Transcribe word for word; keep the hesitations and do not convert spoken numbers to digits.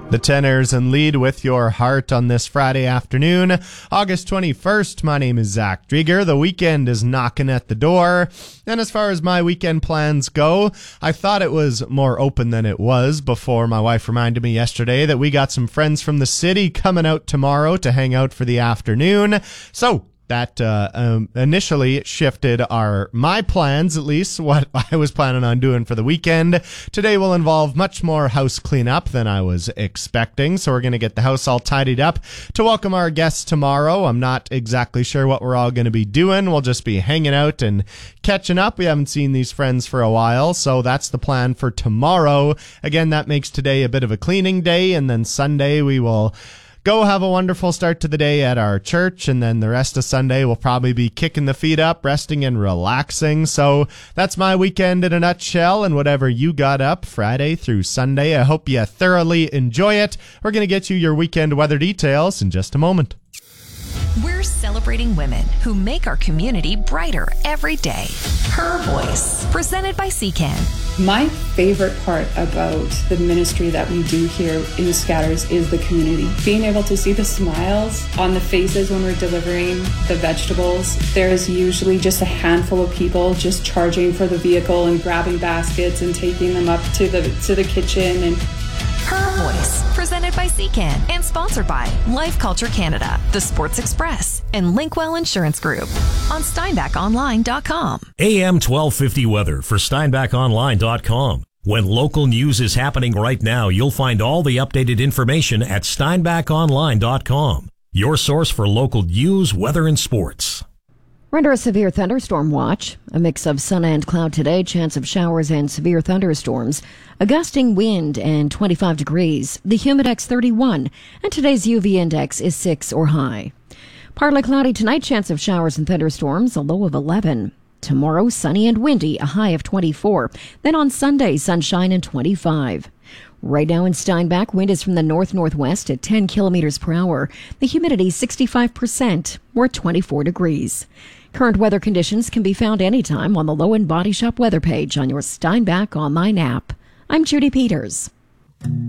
The Tenors and Lead with Your Heart on this Friday afternoon, August twenty-first. My name is Zach Drieger. The weekend is knocking at the door. And as far as my weekend plans go, I thought it was more open than it was before my wife reminded me yesterday that we got some friends from the city coming out tomorrow to hang out for the afternoon. So that uh, um, initially shifted our my plans, at least what I was planning on doing for the weekend. Today will involve much more house cleanup than I was expecting, so we're going to get the house all tidied up to welcome our guests tomorrow. I'm not exactly sure what we're all going to be doing. We'll just be hanging out and catching up. We haven't seen these friends for a while, so that's the plan for tomorrow. Again, that makes today a bit of a cleaning day, and then Sunday we will go have a wonderful start to the day at our church, and then the rest of Sunday we'll probably be kicking the feet up, resting and relaxing. So that's my weekend in a nutshell, and whatever you got up Friday through Sunday, I hope you thoroughly enjoy it. We're going to get you your weekend weather details in just a moment. We're celebrating women who make our community brighter every day. Her Voice, presented by C CAN. My favorite part about the ministry that we do here in Scatters is the community. Being able to see the smiles on the faces when we're delivering the vegetables. There's usually just a handful of people just charging for the vehicle and grabbing baskets and taking them up to the to the kitchen. And Her Voice, presented by C CAN and sponsored by Life Culture Canada, The Sports Express, and Linkwell Insurance Group on Steinbach Online dot com. A M twelve fifty weather for Steinbach Online dot com. When local news is happening right now, you'll find all the updated information at Steinbach Online dot com. Your source for local news, weather, and sports. We're under a severe thunderstorm watch. A mix of sun and cloud today, chance of showers and severe thunderstorms. A gusting wind and twenty-five degrees. The humidex thirty-one. And today's U V index is six or high. Partly cloudy tonight, chance of showers and thunderstorms, a low of eleven. Tomorrow, sunny and windy, a high of twenty-four. Then on Sunday, sunshine and twenty-five. Right now in Steinbach, wind is from the north-northwest at ten kilometers per hour. The humidity sixty-five percent. We're at twenty-four degrees. Current weather conditions can be found anytime on the Low End Body Shop weather page on your Steinbach online app. I'm Judy Peters.